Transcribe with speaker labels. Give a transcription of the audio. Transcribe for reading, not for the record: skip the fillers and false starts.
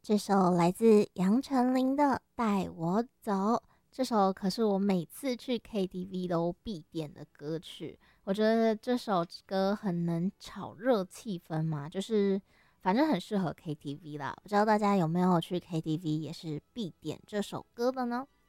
Speaker 1: 这首来自杨丞琳的《带我走》，这首可是我每次去 KTV 都必点的歌曲。我觉得这首歌很能炒热气氛嘛，就是反正很适合 KTV 啦。不知道大家有没有去 KTV 也是必点这首歌的呢？